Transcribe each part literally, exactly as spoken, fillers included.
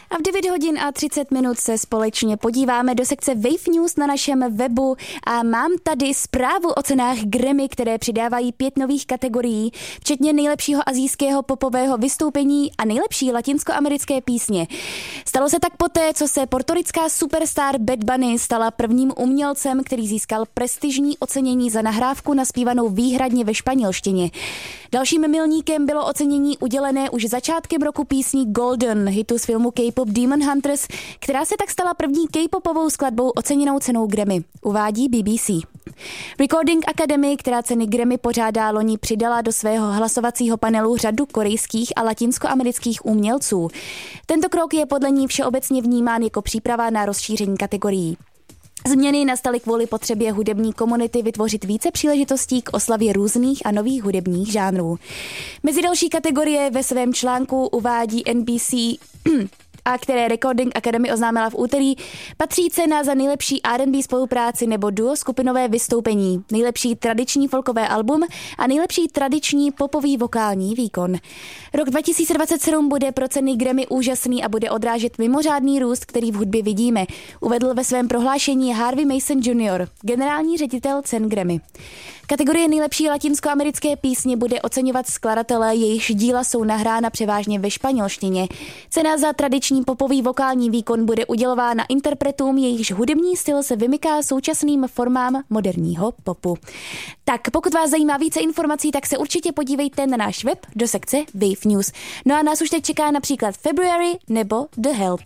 A v devět hodin a třicet minut se společně podíváme do sekce Wave News na našem webu a mám tady zprávu o cenách Grammy, které přidávají pět nových kategorií, včetně nejlepšího asijského popového vystoupení a nejlepší latinskoamerické písně. Stalo se tak poté, co se portorická superstar Bad Bunny stala prvním umělcem, který získal prestižní ocenění za nahrávku naspívanou výhradně ve španělštině. Dalším milníkem bylo ocenění udělené už začátkem roku písní Golden, hitu z filmu K-pop Demon Hunters, která se tak stala první K-popovou skladbou oceněnou cenou Grammy, uvádí B B C. Recording Academy, která ceny Grammy pořádá loni, přidala do svého hlasovacího panelu řadu korejských a latinskoamerických umělců. Tento krok je podle ní všeobecně vnímán jako příprava na rozšíření kategorií. Změny nastaly kvůli potřebě hudební komunity vytvořit více příležitostí k oslavě různých a nových hudebních žánrů. Mezi další kategorie ve svém článku uvádí N B C a které Recording Academy oznámila v úterý, patří cena za nejlepší R and B spolupráci nebo duo skupinové vystoupení, nejlepší tradiční folkové album a nejlepší tradiční popový vokální výkon. Rok dva tisíce dvacet sedm bude pro ceny Grammy úžasný a bude odrážet mimořádný růst, který v hudbě vidíme, uvedl ve svém prohlášení Harvey Mason junior, generální ředitel cen Grammy. Kategorie nejlepší latinskoamerické písně bude oceňovat skladatele, jejichž díla jsou nahrána převážně ve španělštině. Cena za tradiční popový vokální výkon bude udělována interpretům, jejichž hudební styl se vymyká současným formám moderního popu. Tak pokud vás zajímá více informací, tak se určitě podívejte na náš web do sekce Wave News. No a nás už teď čeká například February nebo The Help.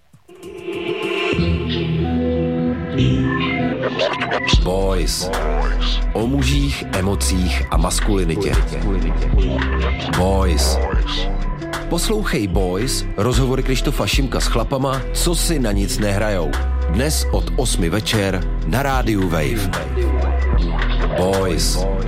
Boys. O mužích, emocích a maskulinitě. Boys. Poslouchej Boys, rozhovory Krištofa Šimka s chlapama, co si na nic nehrajou. Dnes od osmi večer na rádiu Wave. Boys.